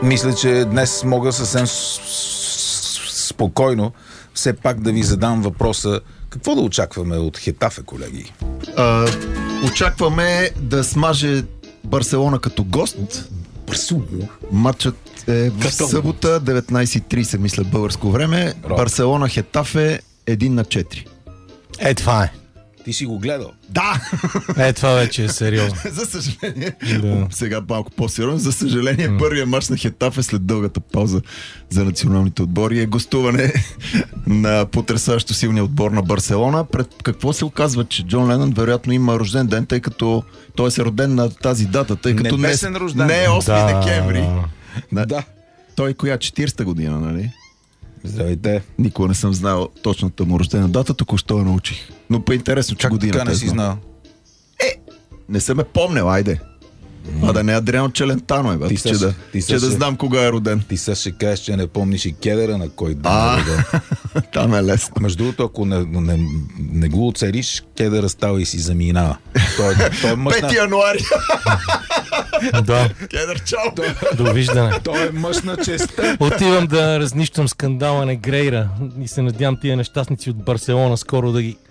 Мисля, че днес мога съвсем спокойно все пак да ви задам въпроса: какво да очакваме от Хетафе, колеги? Очакваме да смаже Барселона като гост. Матчът е в събота, 19:30, мисля, българско време. Барселона Хетафе 1-4. Това е. Ти си го гледал? Да! Това вече е сериозно. За съжаление, сега малко по-сериозно, за съжаление, първият мач на Хетафе след дългата пауза за националните отбори е гостуване на потресащо силния отбор на Барселона. Пред какво се оказва, че Джон Ленън вероятно има рожден ден, тъй като той е роден на тази дата, тъй като не е 8 декември. Да. Той коя? 40-та година, нали? Здравейте. Никога не съм знал точната му рождена дата, току-що я научих. Но по-интересно, че годината така не си знал? Не съм ме помнил, айде. Да не е Адриано Челентано, че да знам кога е роден. Ти сега ще кажеш, че не помниш и Кедъра на кой ден е роден. Там е лесно. Между другото, ако не го оцелиш, Кедъра става и си заминава. Той е мъж 5 януари. Да. Кедър, чао. Довиждане. Той е мъж на честа. Отивам да разнищам скандала Негрейра и се надявам тия нещастници от Барселона скоро да ги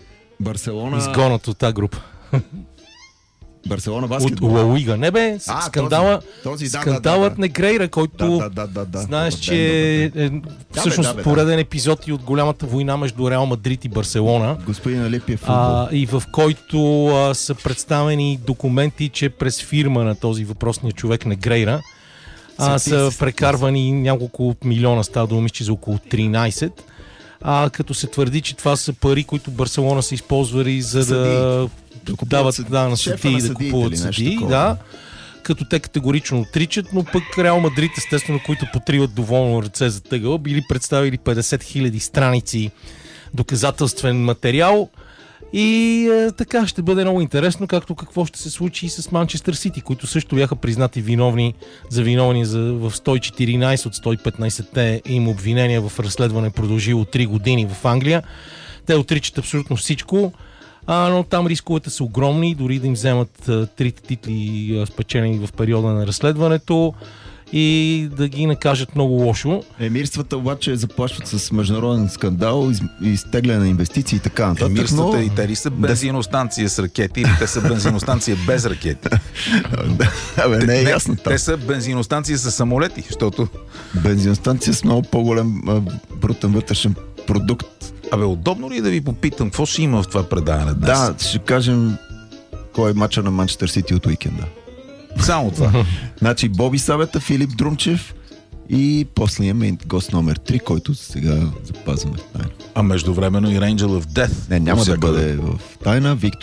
изгонят от тази група. Барселона От баскетбол. Лауига. Не бе, скандалът Негрейра, който знаеш, че всъщност пореден епизод и от голямата война между Реал Мадрид и Барселона. Господин Алипиев футбол. И в който са представени документи, че през фирма на този въпросния човек Негрейра са прекарвани няколко милиона, става дума, че за около 13. Като се твърди, че това са пари, които Барселона са използвали за да дават на съдии, да купуват съдии, като те категорично отричат, но пък Реал Мадрид, естествено, които потриват доволно ръце за тъгъла, били представили 50 000 страници доказателствен материал и така ще бъде много интересно, както какво ще се случи и с Манчестър Сити, които също бяха признати виновни в 114 от 115-те им обвинения в разследване, продължило 3 години в Англия. Те отричат абсолютно всичко, но там рисковете са огромни, дори да им вземат трите титли, спечелени в периода на разследването, и да ги накажат много лошо. Емирствата обаче заплашват с международен скандал, изтегляне на инвестиции и така нататък. Емирствата и те ли са бензиностанция с ракети, или те са бензиностанция без ракети? Не е ясно. Те са бензиностанция с самолети, защото... Бензиностанция с много по-голям брутен вътрешен продукт. Удобно ли да ви попитам, какво ще има в това предаване днес? Да, ще кажем кой е мача на Манчестър Сити от уикенда. Само това. Значи Боби Савета, Филип Друмчев и после имаме гост номер 3, който сега запазваме в тайна. Междувременно и Angel of Death. Не, няма да бъде в тайна. Виктор